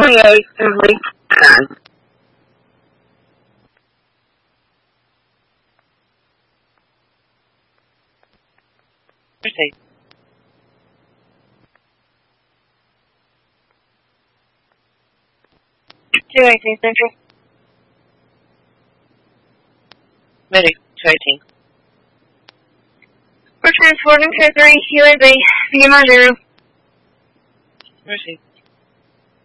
28 of week 9. Proceed. Two 18th century. Medic 218. We're transporting to 3 UAB. VMR 0. Proceed.